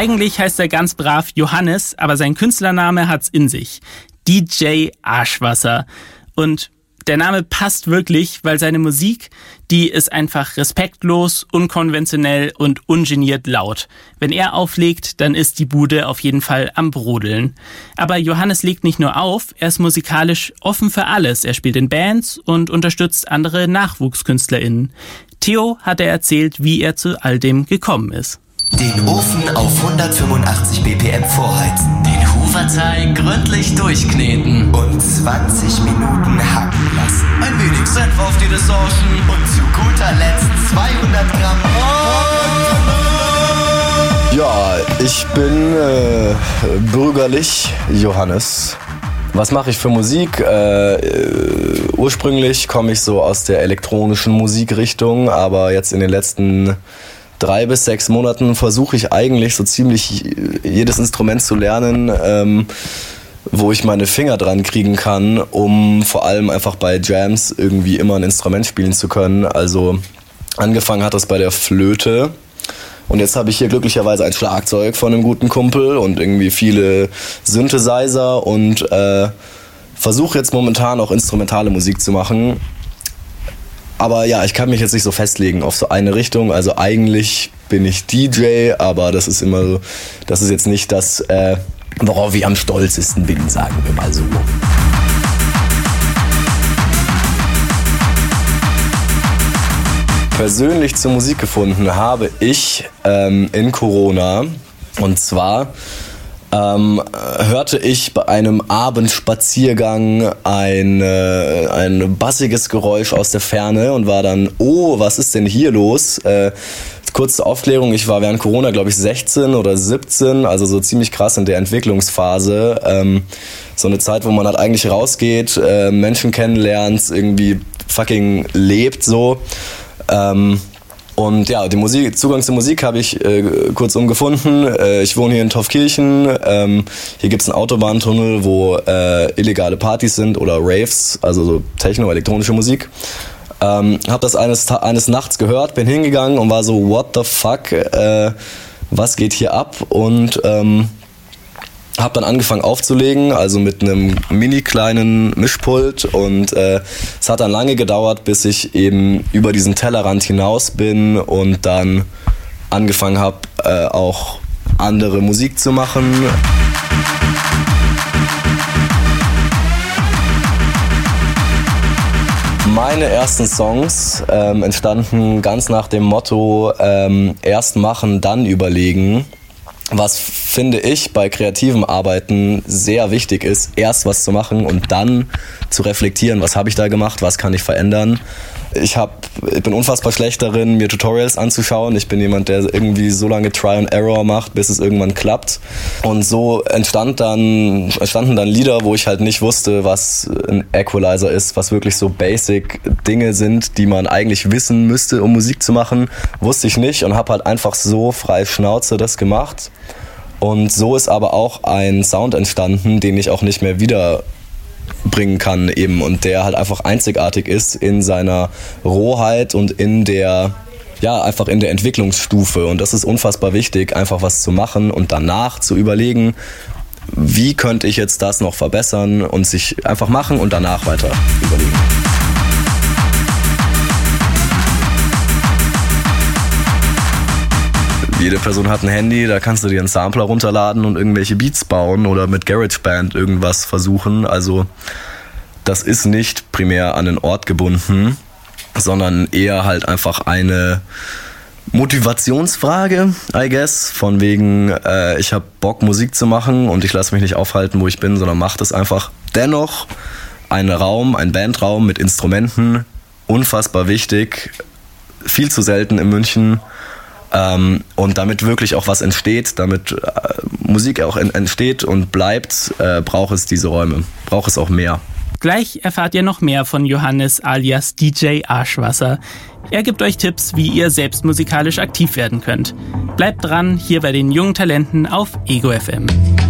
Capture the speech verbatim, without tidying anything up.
Eigentlich heißt er ganz brav Johannes, aber sein Künstlername hat's in sich. D J Arschwasser. Und der Name passt wirklich, weil seine Musik, die ist einfach respektlos, unkonventionell und ungeniert laut. Wenn er auflegt, dann ist die Bude auf jeden Fall am Brodeln. Aber Johannes legt nicht nur auf, er ist musikalisch offen für alles. Er spielt in Bands und unterstützt andere NachwuchskünstlerInnen. Theo hat er erzählt, wie er zu all dem gekommen ist. Den Ofen auf hundertfünfundachtzig B P M vorheizen. Den Huferteig gründlich durchkneten. Und zwanzig Minuten hacken lassen. Ein wenig Senf auf die Ressourcen. Und zu guter Letzt zweihundert Gramm. Oh! Ja, ich bin äh, bürgerlich Johannes. Was mache ich für Musik? Äh, äh, ursprünglich komme ich so aus der elektronischen Musikrichtung, aber jetzt in den letzten drei bis sechs Monaten versuche ich eigentlich so ziemlich jedes Instrument zu lernen, ähm, wo ich meine Finger dran kriegen kann, um vor allem einfach bei Jams irgendwie immer ein Instrument spielen zu können. Also angefangen hat das bei der Flöte und jetzt habe ich hier glücklicherweise ein Schlagzeug von einem guten Kumpel und irgendwie viele Synthesizer und äh, versuche jetzt momentan auch instrumentale Musik zu machen. Aber ja, ich kann mich jetzt nicht so festlegen auf so eine Richtung. Also eigentlich bin ich D J, aber das ist immer so, das ist jetzt nicht das, äh, worauf ich am stolzesten bin, sagen wir mal so. Persönlich zur Musik gefunden habe ich ähm, in Corona. Und zwar Ähm, hörte ich bei einem Abendspaziergang ein, äh, ein bassiges Geräusch aus der Ferne und war dann, oh, was ist denn hier los? Äh, kurze Aufklärung, ich war während Corona, glaube ich, sechzehn oder siebzehn, also so ziemlich krass in der Entwicklungsphase. Ähm, so eine Zeit, wo man halt eigentlich rausgeht, äh, Menschen kennenlernt, irgendwie fucking lebt so. Ähm, Und ja, den Musik, Zugang zur Musik habe ich äh, kurzum gefunden. Äh, ich wohne hier in Taufkirchen. Ähm, hier gibt's einen Autobahntunnel, wo äh, illegale Partys sind oder Raves, also so Techno, elektronische Musik. Ähm, hab das eines, eines Nachts gehört, bin hingegangen und war so, what the fuck, äh, was geht hier ab? Und ähm, hab dann angefangen aufzulegen, also mit einem mini kleinen Mischpult und äh, es hat dann lange gedauert, bis ich eben über diesen Tellerrand hinaus bin und dann angefangen habe, äh, auch andere Musik zu machen. Meine ersten Songs ähm, entstanden ganz nach dem Motto ähm, erst machen, dann überlegen. Was, finde ich, bei kreativem Arbeiten sehr wichtig ist, erst was zu machen und dann zu reflektieren, was habe ich da gemacht, was kann ich verändern. Ich, hab, ich bin unfassbar schlecht darin, mir Tutorials anzuschauen. Ich bin jemand, der irgendwie so lange Try and Error macht, bis es irgendwann klappt. Und so entstand dann, entstanden dann Lieder, wo ich halt nicht wusste, was ein Equalizer ist, was wirklich so basic Dinge sind, die man eigentlich wissen müsste, um Musik zu machen. Wusste ich nicht und habe halt einfach so frei Schnauze das gemacht. Und so ist aber auch ein Sound entstanden, den ich auch nicht mehr wieder bringen kann eben und der halt einfach einzigartig ist in seiner Rohheit und in der, ja, einfach in der Entwicklungsstufe und das ist unfassbar wichtig, einfach was zu machen und danach zu überlegen, wie könnte ich jetzt das noch verbessern und sich einfach machen und danach weiter überlegen. Jede Person hat ein Handy, da kannst du dir einen Sampler runterladen und irgendwelche Beats bauen oder mit GarageBand irgendwas versuchen. Also das ist nicht primär an den Ort gebunden, sondern eher halt einfach eine Motivationsfrage, I guess. Von wegen, äh, ich habe Bock Musik zu machen und ich lasse mich nicht aufhalten, wo ich bin, sondern mache das einfach. Dennoch ein Raum, ein Bandraum mit Instrumenten, unfassbar wichtig, viel zu selten in München. Ähm, und damit wirklich auch was entsteht, damit äh, Musik auch en- entsteht und bleibt, äh, braucht es diese Räume, braucht es auch mehr. Gleich erfahrt ihr noch mehr von Johannes alias D J Arschwasser. Er gibt euch Tipps, wie ihr selbst musikalisch aktiv werden könnt. Bleibt dran, hier bei den jungen Talenten auf Ego F M.